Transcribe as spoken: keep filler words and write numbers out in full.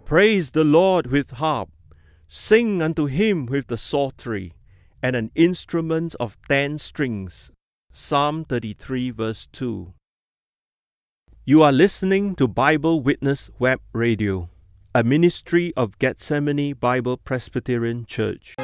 Praise the Lord with harp. Sing unto him with the psaltery, and an instrument of ten strings. Psalm thirty-three, verse two. You are listening to Bible Witness Web Radio, a ministry of Gethsemane Bible Presbyterian Church.